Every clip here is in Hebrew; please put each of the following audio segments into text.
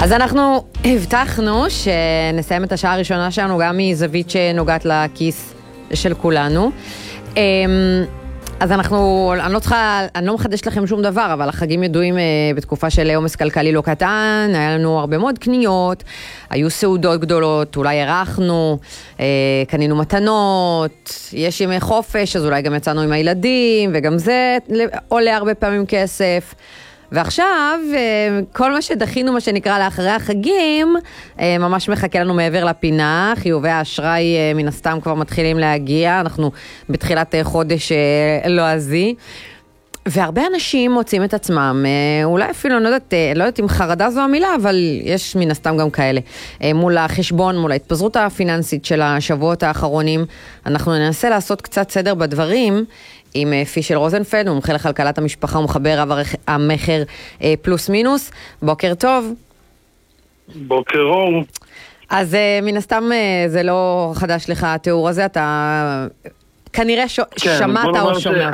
אז אנחנו הבטחנו שנסיים את השעה הראשונה שלנו גם מזווית שנוגעת לכיס של כולנו. אז אני לא מחדש לכם שום דבר, אבל החגים ידועים בתקופה של עומס כלכלי לא קטן, היה לנו הרבה מאוד קניות, היו סעודות גדולות, אולי ערכנו, קנינו מתנות, יש ימי חופש, אז אולי גם יצאנו עם הילדים, וגם זה עולה הרבה פעמים כסף. ועכשיו, כל מה שדחינו, מה שנקרא לאחרי החגים, ממש מחכה לנו מעבר לפינה. חיובי האשראי מן הסתם כבר מתחילים להגיע, אנחנו בתחילת חודש לועזי. והרבה אנשים מוצאים את עצמם, אולי אפילו, אני לא יודעת אם חרדה זו המילה, אבל יש מן הסתם גם כאלה. מול החשבון, מול ההתפזרות הפיננסית של השבועות האחרונים, אנחנו ננסה לעשות קצת סדר בדברים, עם פישל רוזנפלד, מומחה לכלכלת המשפחה ומחבר רב המחר פלוס מינוס. בוקר טוב. בוקר אור. אז מן הסתם זה לא חדש לך התיאור הזה, אתה כנראה שמעת או שומע.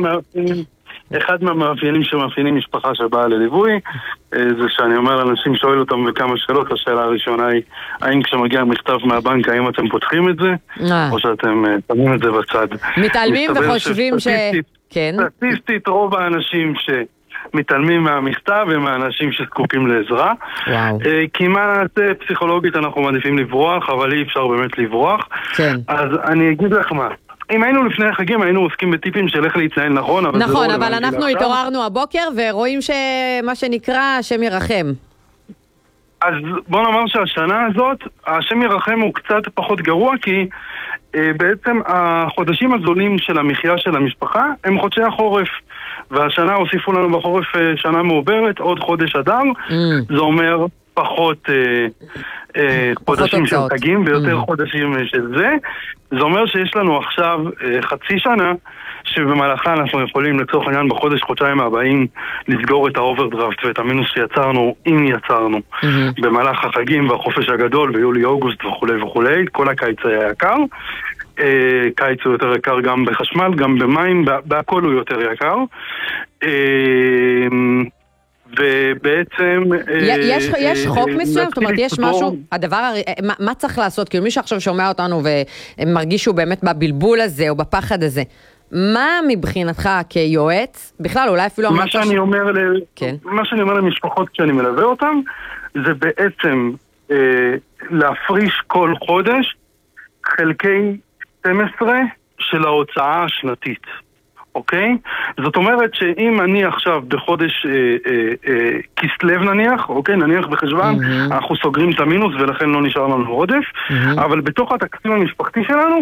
אחד מהמאפיינים שמאפיינים משפחה שבאה לליווי, זה שאני אומר לאנשים, שואל אותם בכמה שאלות. השאלה הראשונה היא, האם כשמגיע מכתב מהבנק, האם אתם פותחים את זה, או שאתם שמים את זה בצד? מתעלמים וחושבים כן. סטטיסטית, רוב האנשים מתעלמים מהמכתב הם האנשים שזקוקים לעזרה. כי מה נעשה, פסיכולוגית אנחנו מעדיפים לברוח, אבל אי אפשר באמת לברוח. אז אני אגיד לך מה, אם היינו לפני החגים, היינו עוסקים בטיפים של איך להתנהל נכון. נכון, אבל אנחנו התעוררנו הבוקר ורואים שמה שנקרא השם ירחם. אז בוא נאמר שהשנה הזאת, השם ירחם הוא קצת פחות גרוע, כי בעצם החודשים הזולים של המחיה של המשפחה הם חודשי החורף, והשנה הוסיפו לנו בחורף שנה מעוברת, עוד חודש אדר. זה אומר פחות חודשים של חגים ויותר חודשים של זה. זה אומר שיש לנו עכשיו חצי שנה שבמהלכה אנחנו יכולים לצורך העניין חודשיים הבאים לסגור את האוברדרפט ואת המינוס שיצרנו, אם יצרנו, במהלך החגים והחופש הגדול ביולי-אוגוסט וכולי וכולי. כל הקיץ היה יקר, קיץ הוא יותר יקר גם בחשמל, גם במים, בהכל הוא יותר יקר. ובעצם יש חוק מסוים, זאת אומרת יש משהו, מה צריך לעשות? כאילו מי שעכשיו שומע אותנו ומרגיש שהוא באמת בבלבול הזה או בפחד הזה, מה מבחינתך כיועץ, בכלל אולי אפילו מה שאני אומר למשפחות כשאני מלווה אותם, זה בעצם להפריש כל חודש חלקי 12 של ההוצאה השנתית. אוקיי? זאת אומרת שאם אני עכשיו בחודש כסלו נניח, אוקיי? נניח בחשבן, אנחנו סוגרים את המינוס ולכן לא נשאר לנו עודף, אבל בתוך התקציב המשפחתי שלנו